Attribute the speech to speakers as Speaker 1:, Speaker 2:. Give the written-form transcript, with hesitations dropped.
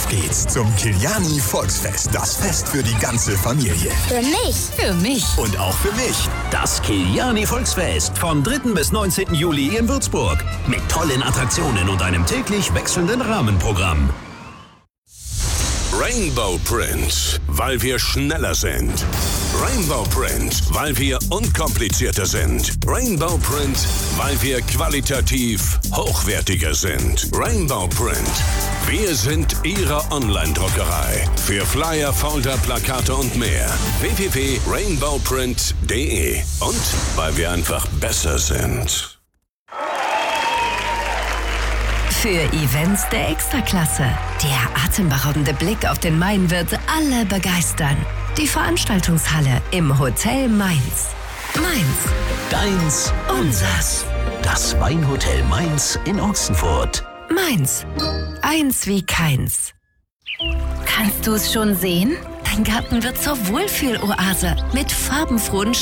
Speaker 1: geht's zum Kiliani Volksfest. Das Fest für die ganze Familie.
Speaker 2: Für mich.
Speaker 3: Für mich.
Speaker 1: Und auch für mich.
Speaker 4: Das Kiliani Volksfest vom 3. bis 19. Juli in Würzburg. Mit tollen Attraktionen und einem täglich wechselnden Rahmenprogramm.
Speaker 5: Rainbow Print, weil wir schneller sind. Rainbow Print, weil wir unkomplizierter sind. Rainbow Print, weil wir qualitativ hochwertiger sind. Rainbow Print, wir sind Ihre Online-Druckerei. Für Flyer, Folder, Plakate und mehr. www.rainbowprint.de. Und weil wir einfach besser sind.
Speaker 3: Für Events der Extraklasse. Der atemberaubende Blick auf den Main wird alle begeistern. Die Veranstaltungshalle im Hotel Mainz. Mainz.
Speaker 4: Deins, unsers. Das Weinhotel Mainz in Ochsenfurt.
Speaker 3: Mainz. Eins wie keins. Kannst du es schon sehen? Dein Garten wird zur Wohlfühloase mit farbenfrohen